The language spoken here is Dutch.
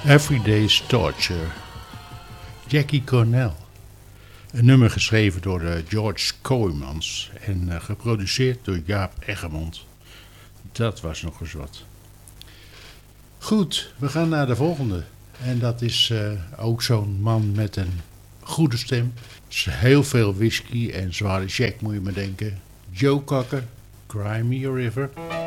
Everyday's Torture. Jackie Cornell. Een nummer geschreven door George Kooijmans en geproduceerd door Jaap Eggermond. Dat was nog eens wat. Goed, we gaan naar de volgende. En dat is ook zo'n man met een goede stem. Heel veel whisky en zware check moet je me denken. Joe Cocker, Cry Me a River.